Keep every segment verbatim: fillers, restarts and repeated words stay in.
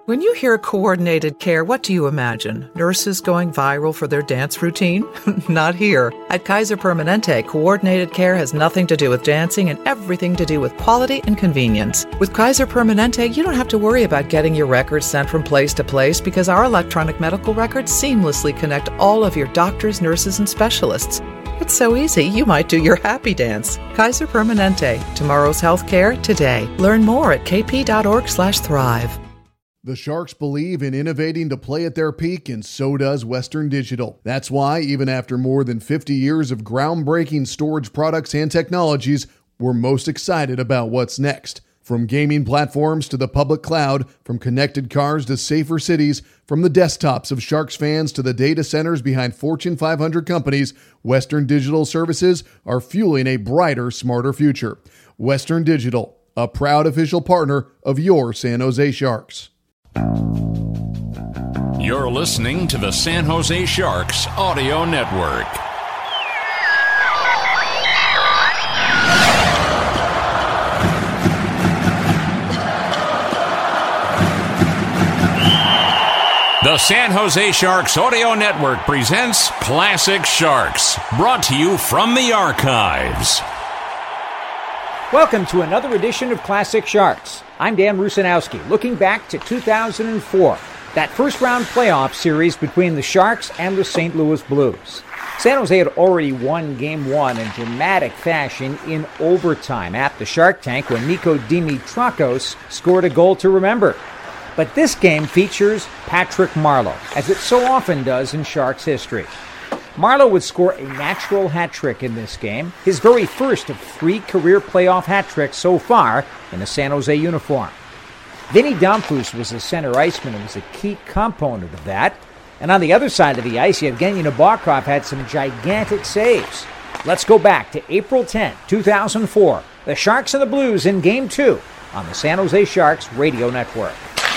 When you hear coordinated care, what do you imagine? Nurses going viral for their dance routine? Not here. At Kaiser Permanente, coordinated care has nothing to do with dancing and everything to do with quality and convenience. With Kaiser Permanente, you don't have to worry about getting your records sent from place to place because our electronic medical records seamlessly connect all of your doctors, nurses, and specialists. It's so easy, you might do your happy dance. Kaiser Permanente. Tomorrow's healthcare today. Learn more at kp.org slash thrive. The Sharks believe in innovating to play at their peak, and so does Western Digital. That's why, even after more than fifty years of groundbreaking storage products and technologies, we're most excited about what's next. From gaming platforms to the public cloud, from connected cars to safer cities, from the desktops of Sharks fans to the data centers behind Fortune five hundred companies, Western Digital services are fueling a brighter, smarter future. Western Digital, a proud official partner of your San Jose Sharks. You're listening to the San Jose Sharks Audio Network. The San Jose Sharks Audio Network presents Classic Sharks, brought to you from the archives. Welcome to another edition of Classic Sharks. I'm Dan Rusanowski, looking back to two thousand four, that first-round playoff series between the Sharks and the Saint Louis Blues. San Jose had already won Game one in dramatic fashion in overtime at the Shark Tank when Nico Dimitrakos scored a goal to remember. But this game features Patrick Marleau, as it so often does in Sharks history. Marleau would score a natural hat trick in this game, his very first of three career playoff hat tricks so far in a San Jose uniform. Vinny Damphousse was the center iceman and was a key component of that. And on the other side of the ice, Yevgeny Nabokov had some gigantic saves. Let's go back to April tenth, two thousand four, the Sharks and the Blues in Game two on the San Jose Sharks Radio Network.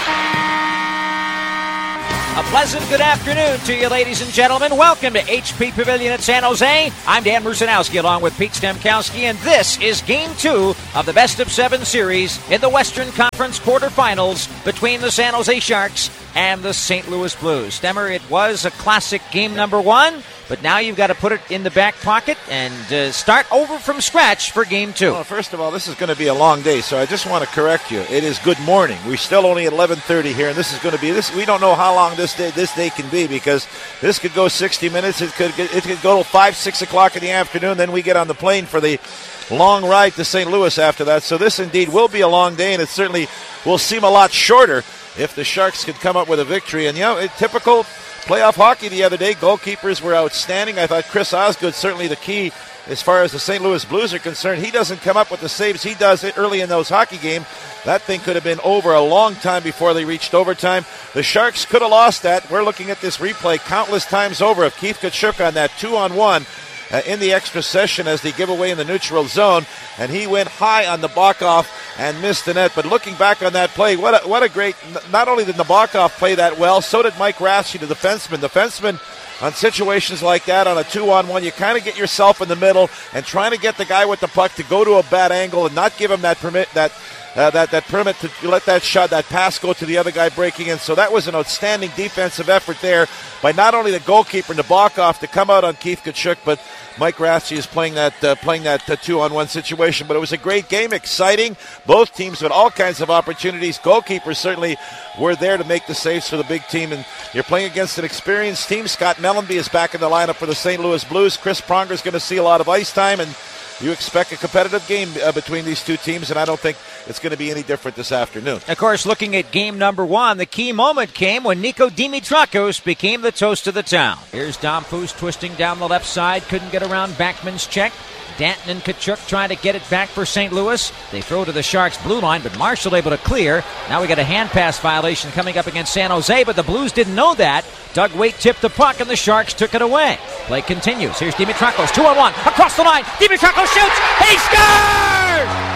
A pleasant good afternoon to you, ladies and gentlemen. Welcome to H P Pavilion at San Jose. I'm Dan Rusanowski along with Pete Stemkowski, and this is Game two of the Best of Seven series in the Western Conference quarterfinals between the San Jose Sharks and the Saint Louis Blues. Stemmer, it was a classic game number one, but now you've got to put it in the back pocket and uh, start over from scratch for Game two. Well, first of all, this is going to be a long day, so I just want to correct you. It is good morning. We're still only at eleven thirty here, and this is going to be this. We don't know how long this day this day can be because this could go sixty minutes. It could it could go till five, six o'clock in the afternoon. Then we get on the plane for the long ride to Saint Louis after that. So this indeed will be a long day, and it certainly will seem a lot shorter if the Sharks could come up with a victory. And, you know, typical playoff hockey the other day, goalkeepers were outstanding. I thought Chris Osgood certainly the key as far as the Saint Louis Blues are concerned. He doesn't come up with the saves he does early in those hockey games. That thing could have been over a long time before they reached overtime. The Sharks could have lost that. We're looking at this replay countless times over of Keith Tkachuk on that two-on-one uh, in the extra session as they give away in the neutral zone. And he went high on Nabokov and missed the net. But looking back on that play, what a, what a great, not only did Nabokov play that well, so did Mike Rathje, the defenseman. Defenseman on situations like that, on a two-on-one, you kind of get yourself in the middle and trying to get the guy with the puck to go to a bad angle and not give him that permit, that uh, that that permit to let that shot, that pass go to the other guy breaking in. So that was an outstanding defensive effort there by not only the goalkeeper Nabokov to come out on Keith Tkachuk, but Mike Rathje is playing that uh, playing that uh, two-on-one situation. But it was a great game, exciting. Both teams had all kinds of opportunities. Goalkeepers certainly were there to make the saves for the big team. And you're playing against an experienced team. Scott Mellanby is back in the lineup for the Saint Louis Blues. Chris Pronger is going to see a lot of ice time, and you expect a competitive game uh, between these two teams, and I don't think it's going to be any different this afternoon. Of course, looking at game number one, the key moment came when Nico Dimitrakos became the toast of the town. Here's Damphousse twisting down the left side, couldn't get around Backman's check. Danton and Tkachuk trying to get it back for Saint Louis. They throw to the Sharks' blue line, but Marshall able to clear. Now we got a hand pass violation coming up against San Jose, but the Blues didn't know that. Doug Waite tipped the puck, and the Sharks took it away. Play continues. Here's Dimitrakos, two on one, across the line. Dimitrakos shoots. He scores!